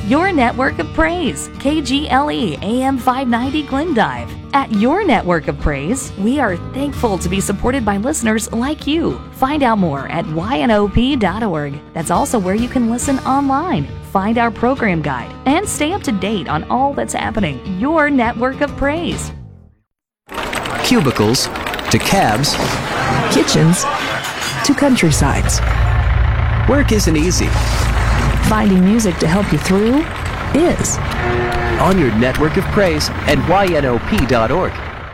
Your network of praise, KGLE AM 590 Glendive. At your network of praise, we are thankful to be supported by listeners like you. Find out more at ynop.org. That's also where you can listen online, find our program guide, and stay up to date on all that's happening. Your network of praise. Cubicles to cabs, kitchens to countrysides. Work isn't easy. Finding music to help you through is. On your network of praise at ynop.org.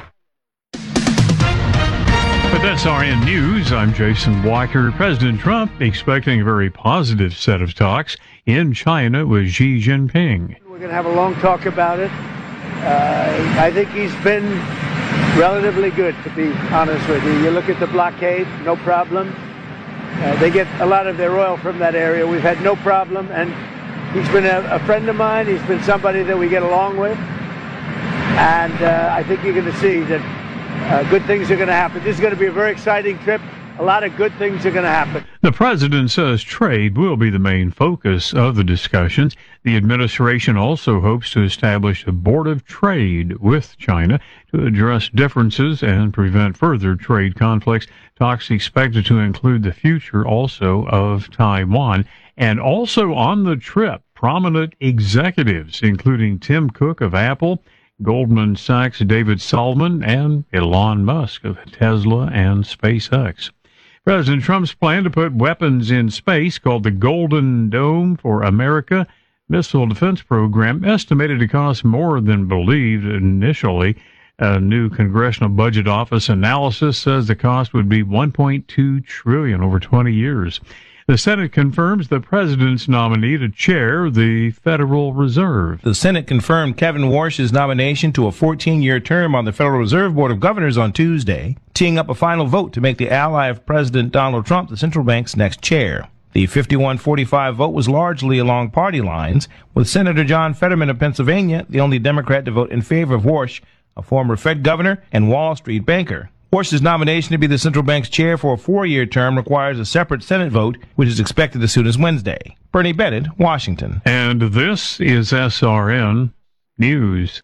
With SRN News, I'm Jason Walker. President Trump expecting a very positive set of talks in China with Xi Jinping. We're going to have a long talk about it. I think he's been relatively good, to be honest with you. You look at the blockade, no problem. They get a lot of their oil from that area. We've had no problem, and he's been a friend of mine. He's been somebody that we get along with, and I think you're going to see that good things are going to happen. This is going to be a very exciting trip. A lot of good things are going to happen. The president says trade will be the main focus of the discussions. The administration also hopes to establish a board of trade with China to address differences and prevent further trade conflicts. Talks expected to include the future also of Taiwan. And also on the trip, prominent executives, including Tim Cook of Apple, Goldman Sachs' David Solomon, and Elon Musk of Tesla and SpaceX. President Trump's plan to put weapons in space, called the Golden Dome for America missile defense program, estimated to cost more than believed initially. A new Congressional Budget Office analysis says the cost would be $1.2 trillion over 20 years. The Senate confirms the president's nominee to chair the Federal Reserve. The Senate confirmed Kevin Warsh's nomination to a 14-year term on the Federal Reserve Board of Governors on Tuesday, teeing up a final vote to make the ally of President Donald Trump the central bank's next chair. The 51-45 vote was largely along party lines, with Senator John Fetterman of Pennsylvania the only Democrat to vote in favor of Warsh, a former Fed governor and Wall Street banker. Warsh's nomination to be the central bank's chair for a 4-year term requires a separate Senate vote, which is expected as soon as Wednesday. Bernie Bennett, Washington. And this is SRN News.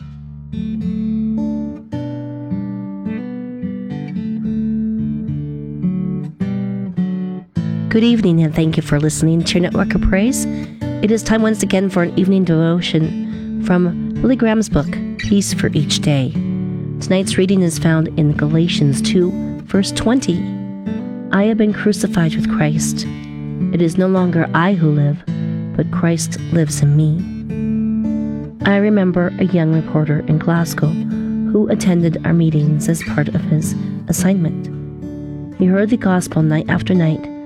Good evening, and thank you for listening to your Network of Praise. It is time once again for an evening devotion from Billy Graham's book, Peace for Each Day. Tonight's reading is found in Galatians 2, verse 20. I have been crucified with Christ. It is no longer I who live, but Christ lives in me. I remember a young reporter in Glasgow who attended our meetings as part of his assignment. He heard the gospel night after night,